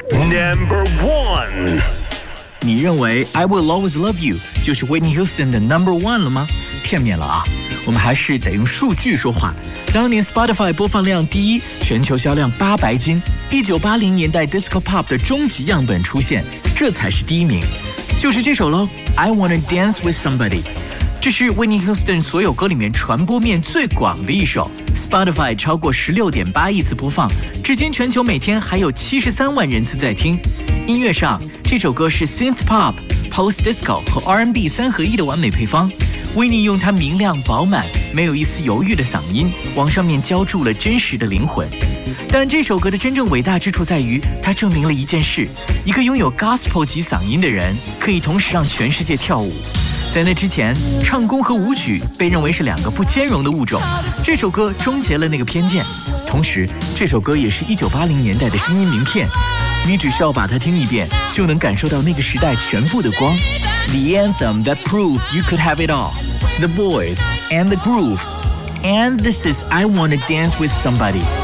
Number 1。 你认为 I Will Always Love You 就是 Whitney Houston 的 Number 1了吗？片面了啊，我们还是得用数据说话。当年 Spotify 播放量第一，全球销量800斤，1980年代 Disco Pop 的终极样本出现，这才是第一名。就是这首喽 ，I Wanna Dance With Somebody。这是 Whitney Houston 所有歌里面传播面最广的一首 ，Spotify 超过16.8亿次播放，至今全球每天还有73万人次在听。音乐上，这首歌是 Synth Pop、Post Disco 和 R&B 3合1的完美配方。Whitney 用她明亮饱满、没有一丝犹豫的嗓音，往上面浇筑了真实的灵魂。但这首歌的真正伟大之处在于，它证明了一件事：一个拥有 Gospel 级嗓音的人，可以同时让全世界跳舞。在那之前，唱功和舞曲被认为是2个不兼容的物种。这首歌终结了那个偏见，同时，这首歌也是1980年代的声音名片。你只需要把它听一遍，就能感受到那个时代全部的光。The anthem that proved you could have it all. The voice and the groove. And this is I Wanna Dance With Somebody.